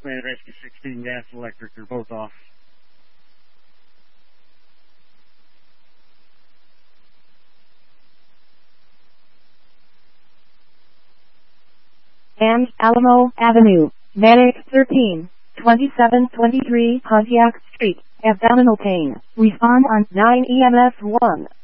Plan Rescue 16, gas, electric, they're both off. And Alamo Avenue, Medic 13, 2723 Pontiac Street, abdominal pain. Respond on 9 EMS 1.